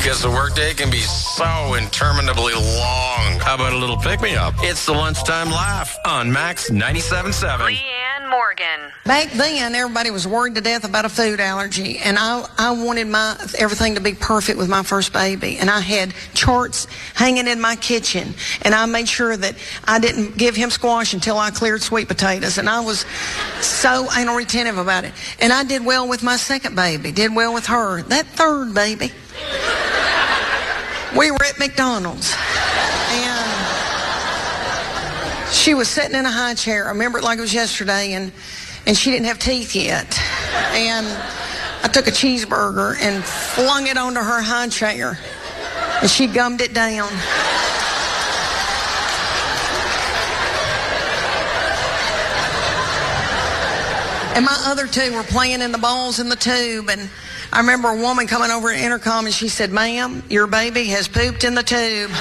because the workday can be so interminably long. How about a little pick-me-up? It's the Lunchtime Laugh on Max 97.7. Leanne Morgan. Back then, everybody was worried to death about a food allergy, and I wanted everything to be perfect with my first baby, and I had charts hanging in my kitchen, and I made sure that I didn't give him squash until I cleared sweet potatoes, and I was so anal retentive about it. And I did well with my second baby, did well with her. That third baby, we were at McDonald's, and she was sitting in a high chair. I remember it like it was yesterday, and she didn't have teeth yet. And I took a cheeseburger and flung it onto her high chair, and she gummed it down. And my other two were playing in the balls in the tube, and I remember a woman coming over an intercom, and she said, "Ma'am, your baby has pooped in the tube."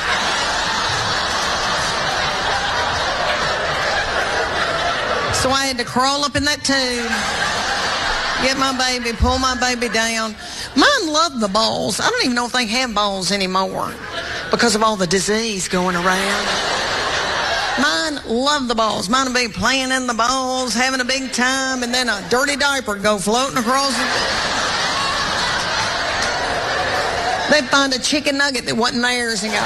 So I had to crawl up in that tube, get my baby, pull my baby down. Mine loved the balls. I don't even know if they have balls anymore because of all the disease going around. Mine loved the balls. Mine would be playing in the balls, having a big time, and then a dirty diaper would go floating across the... They'd find a chicken nugget that wasn't theirs and go...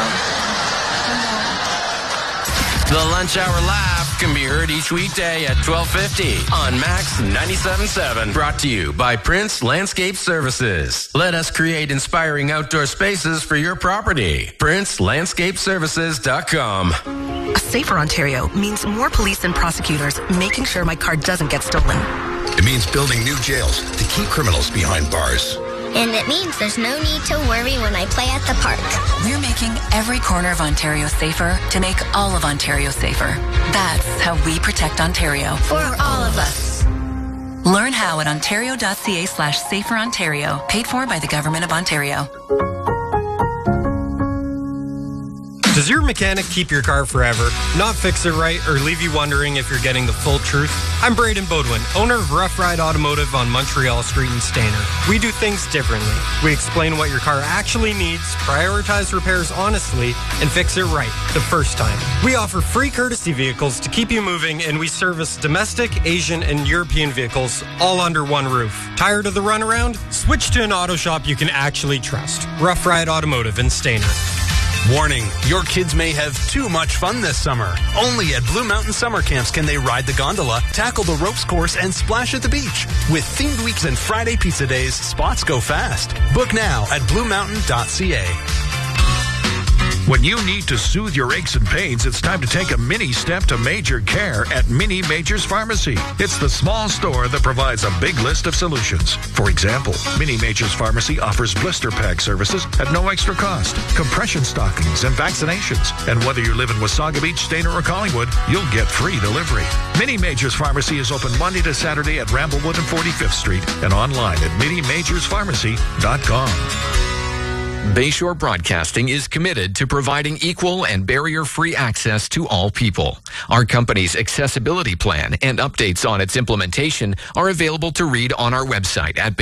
The Lunch Hour Laugh can be heard each weekday at 12:50 on Max 97.7. Brought to you by Prince Landscape Services. Let us create inspiring outdoor spaces for your property. PrinceLandscapeServices.com. A safer Ontario means more police and prosecutors making sure my car doesn't get stolen. It means building new jails to keep criminals behind bars. And it means there's no need to worry when I play at the park. We're making every corner of Ontario safer to make all of Ontario safer. That's how we protect Ontario. For all of us. Learn how at ontario.ca/saferontario. Paid for by the Government of Ontario. Does your mechanic keep your car forever, not fix it right, or leave you wondering if you're getting the full truth? I'm Braden Bodwin, owner of Rough Ride Automotive on Montreal Street in Stayner. We do things differently. We explain what your car actually needs, prioritize repairs honestly, and fix it right the first time. We offer free courtesy vehicles to keep you moving, and we service domestic, Asian, and European vehicles all under one roof. Tired of the runaround? Switch to an auto shop you can actually trust. Rough Ride Automotive in Stayner. Warning, your kids may have too much fun this summer. Only at Blue Mountain Summer Camps can they ride the gondola, tackle the ropes course, and splash at the beach. With themed weeks and Friday pizza days, spots go fast. Book now at bluemountain.ca. When you need to soothe your aches and pains, it's time to take a mini step to major care at Mini Majors Pharmacy. It's the small store that provides a big list of solutions. For example, Mini Majors Pharmacy offers blister pack services at no extra cost, compression stockings, and vaccinations. And whether you live in Wasaga Beach, Stayner, or Collingwood, you'll get free delivery. Mini Majors Pharmacy is open Monday to Saturday at Ramblewood and 45th Street and online at minimajorspharmacy.com. Bayshore Broadcasting is committed to providing equal and barrier-free access to all people. Our company's accessibility plan and updates on its implementation are available to read on our website at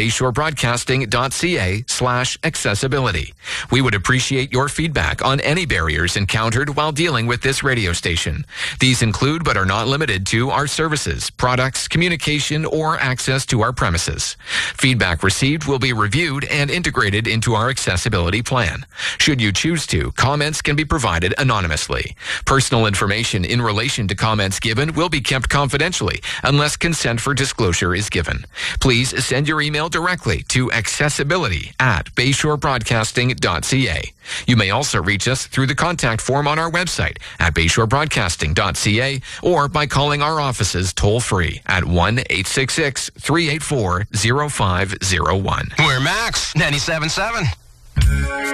bayshorebroadcasting.ca/accessibility. We would appreciate your feedback on any barriers encountered while dealing with this radio station. These include, but are not limited to, our services, products, communication, or access to our premises. Feedback received will be reviewed and integrated into our accessibility plan. Should you choose to, comments can be provided anonymously. Personal information in relation to comments given will be kept confidentially unless consent for disclosure is given. Please send your email directly to accessibility@bayshorebroadcasting.ca. You may also reach us through the contact form on our website at bayshorebroadcasting.ca or by calling our offices toll-free at 1-866-384-0501. We're Max 97.7.